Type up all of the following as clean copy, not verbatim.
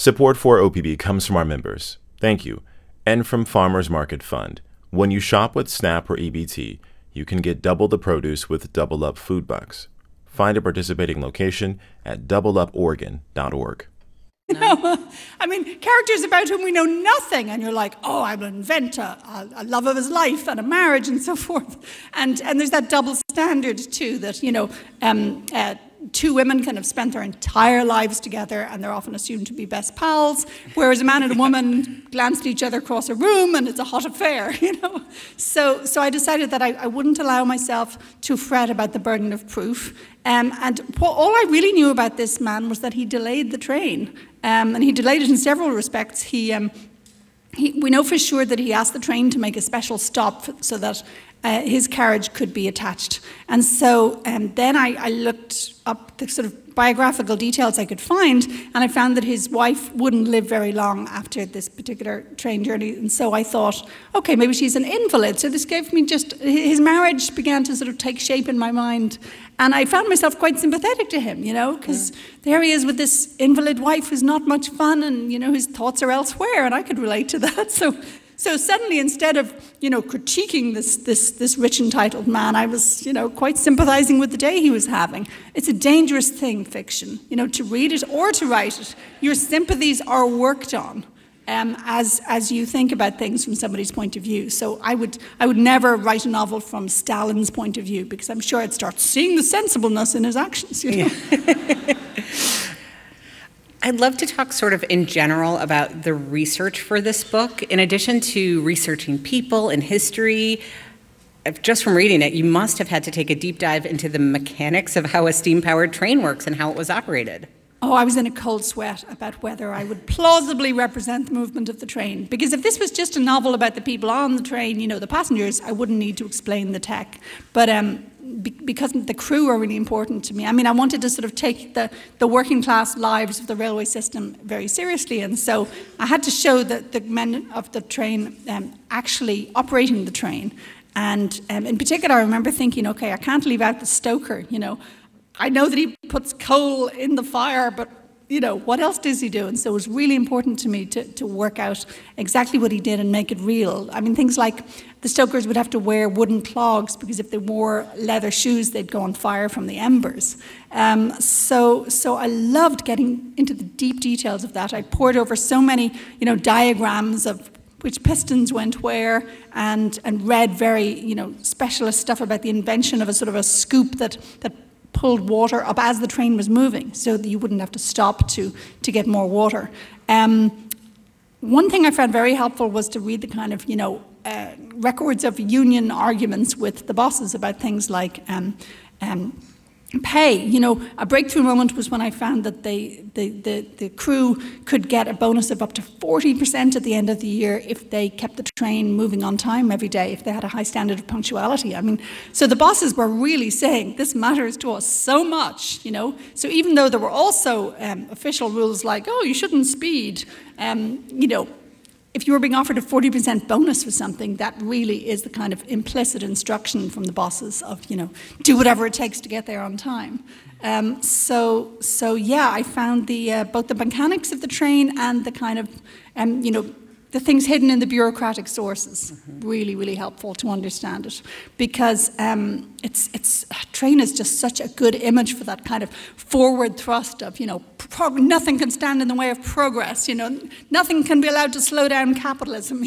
Support for OPB comes from our members. Thank you. And from Farmers Market Fund. When you shop with SNAP or EBT, you can get double the produce with Double Up Food Bucks. Find a participating location at doubleuporegon.org. I mean, characters about whom we know nothing, and you're like, oh, I will invent a love of his life and a marriage and so forth. And there's that double standard, too, that, two women kind of spent their entire lives together and they're often assumed to be best pals, whereas a man and a woman glance at each other across a room and it's a hot affair, So I decided that I wouldn't allow myself to fret about the burden of proof. And all I really knew about this man was that he delayed the train. And he delayed it in several respects. We know for sure that he asked the train to make a special stop so that his carriage could be attached. And so then I looked up the sort of biographical details I could find, and I found that his wife wouldn't live very long after this particular train journey. And so I thought, okay, maybe she's an invalid. So this gave me his marriage began to sort of take shape in my mind. And I found myself quite sympathetic to him, because there he is with this invalid wife who's not much fun and, his thoughts are elsewhere, and I could relate to that. So suddenly, instead of, critiquing this rich, entitled man, I was, quite sympathizing with the day he was having. It's a dangerous thing, fiction, to read it or to write it. Your sympathies are worked on as you think about things from somebody's point of view. So I would never write a novel from Stalin's point of view, because I'm sure I'd start seeing the sensibleness in his actions. I'd love to talk sort of in general about the research for this book. In addition to researching people and history, just from reading it, you must have had to take a deep dive into the mechanics of how a steam-powered train works and how it was operated. Oh, I was in a cold sweat about whether I would plausibly represent the movement of the train. Because if this was just a novel about the people on the train, the passengers, I wouldn't need to explain the tech. But because the crew are really important to me. I mean, I wanted to sort of take the working class lives of the railway system very seriously, and so I had to show that the men of the train actually operating the train. And in particular, I remember thinking, okay, I can't leave out the stoker, I know that he puts coal in the fire, but what else does he do? And so it was really important to me to work out exactly what he did and make it real. I mean, things like the stokers would have to wear wooden clogs because if they wore leather shoes, they'd go on fire from the embers. So I loved getting into the deep details of that. I pored over so many, diagrams of which pistons went where, and read very, specialist stuff about the invention of a sort of a scoop that pulled water up as the train was moving, so that you wouldn't have to stop to get more water. One thing I found very helpful was to read the kind of, records of union arguments with the bosses about things like pay. A breakthrough moment was when I found that the crew could get a bonus of up to 40% at the end of the year if they kept the train moving on time every day, if they had a high standard of punctuality. I mean, so the bosses were really saying, this matters to us so much, So even though there were also official rules like, oh, you shouldn't speed, if you were being offered a 40% bonus for something, that really is the kind of implicit instruction from the bosses of, do whatever it takes to get there on time. So yeah, I found both the mechanics of the train and the kind of, the things hidden in the bureaucratic sources really, really helpful to understand it, because a train is just such a good image for that kind of forward thrust of, nothing can stand in the way of progress, nothing can be allowed to slow down capitalism,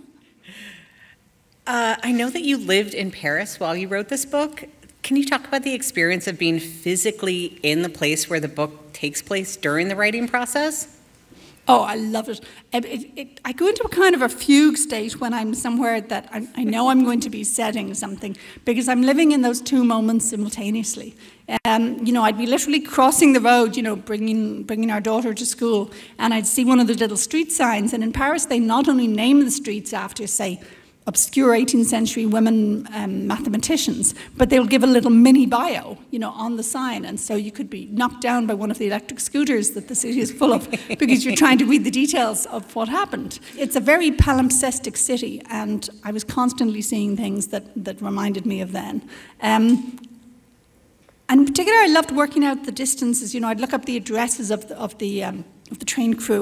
I know that you lived in Paris while you wrote this book. Can you talk about the experience of being physically in the place where the book takes place during the writing process? Oh, I love it. I go into a kind of a fugue state when I'm somewhere that I know I'm going to be setting something, because I'm living in those two moments simultaneously. I'd be literally crossing the road, bringing our daughter to school, and I'd see one of the little street signs. And in Paris, they not only name the streets after, say, obscure 18th century women mathematicians, but they'll give a little mini bio, on the sign. And so you could be knocked down by one of the electric scooters that the city is full of because you're trying to read the details of what happened. It's a very palimpsestic city, and I was constantly seeing things that reminded me of then. And in particular, I loved working out the distances. I'd look up the addresses of the train crew